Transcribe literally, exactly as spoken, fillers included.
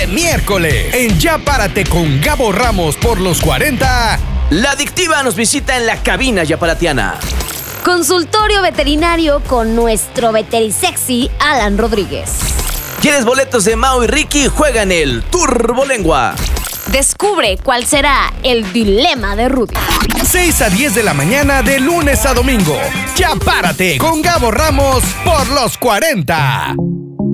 este miércoles en Ya Párate con Gabo Ramos por los cuarenta. La adictiva nos visita en la cabina yaparatiana. Consultorio veterinario con nuestro veterisexy Alan Rodríguez. ¿Quieres boletos de Mau y Ricky? Juega en el Turbolengua. Descubre cuál será el dilema de Rudy. seis a diez de la mañana de lunes a domingo. Ya Párate con Gabo Ramos por los cuarenta.